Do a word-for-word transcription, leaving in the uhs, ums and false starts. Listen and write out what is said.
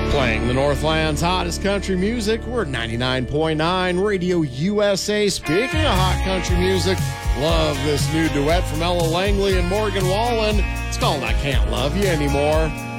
Playing the Northland's hottest country music, we're at ninety-nine point nine Radio U S A. Speaking of hot country music, love this new duet from Ella Langley and Morgan Wallen. It's called I Can't Love You Anymore.